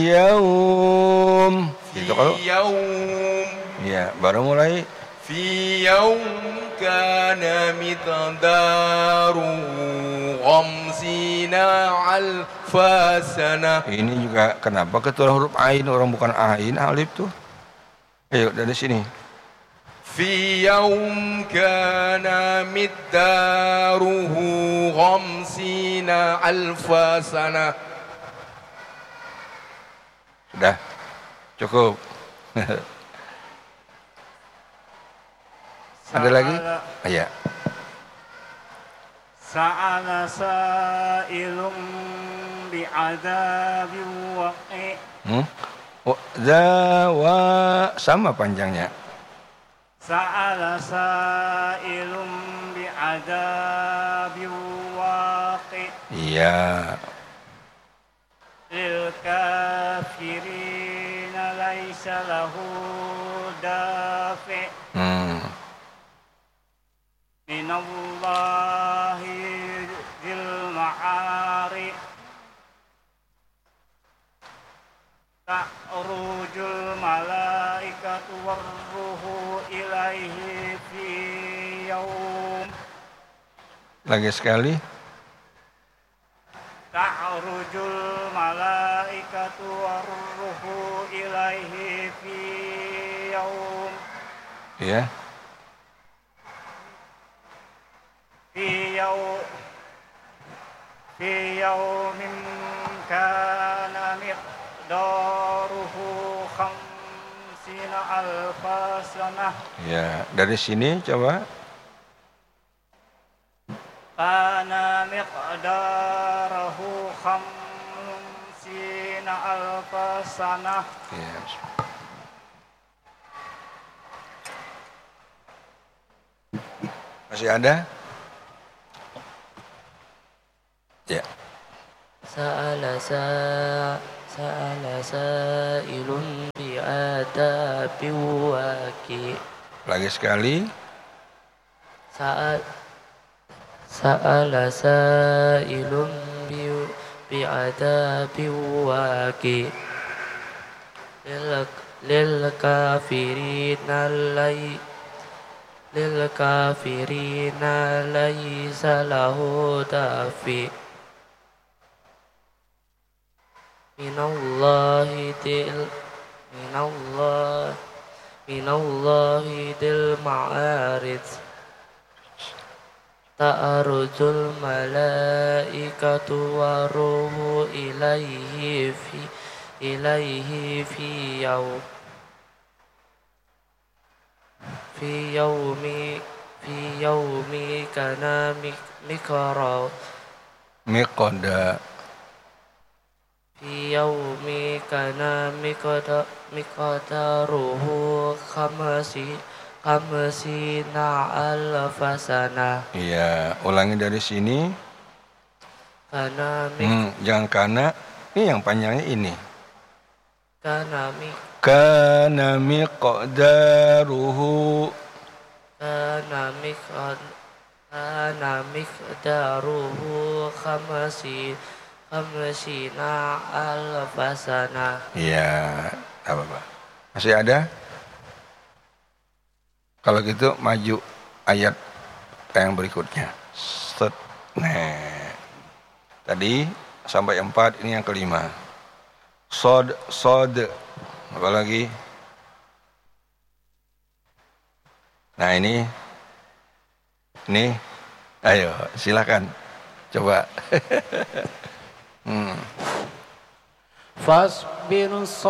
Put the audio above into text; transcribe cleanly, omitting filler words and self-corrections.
Yaum. Gitu kalau. Yaum. Ya, baru mulai. Fi yaum kana miqdaru khamsina alfasana. Ini juga kenapa ketulah huruf ain, orang bukan ain, alif tuh. Ayo dari sini. Fi yaum kana miqdaruhu khamsina alfasana. Sudah. Cukup. Ada lagi? Iya. Sa'ala sa'ilum bi'adabi waqi'. Zawa sama panjangnya. Sa'ala sa'ilum bi'adabi waqi'. Iya. Lil kafirina laisa lahu dafi'. Minallahi dzil ma'ari ta'rujul malaikatu warruhu ilaihi fi yaum. Lagi sekali. Ta'rujul malaikatu warruhu ilaihi fi yaum. Ya. Fi yaumin kana miqdaruhu khamsina alfasanah. Ya, dari sini coba. Kana miqdaruhu khamsina alfasanah. Ya. Masih ada? Ya. Sa'ala sa'ilun bi'adabin waqi'. Lagi sekali. Sa'ala sa'ilun bi'adabin waqi'. Lil kafirina laysa lahu dafi'. Minallahi dil ma'arij ta'arujul malaikatu waruhu ilaihi fi yaumi kana Miqda. Fi yaumi kana miqdaruhu khamsina alfasana. Iya, ulangi dari sini. Kana jangan kana. Ini yang panjangnya ini. Kana miqdaruhu. Kana miqdaruhu khamsina alfasana. Iya, apa-apa. Masih ada? Kalau gitu maju ayat yang berikutnya. Set. Nah. Tadi sampai 4, ini yang kelima. Sod. Apa lagi? Nah, ini. Ayo, silakan. Coba. Fasbir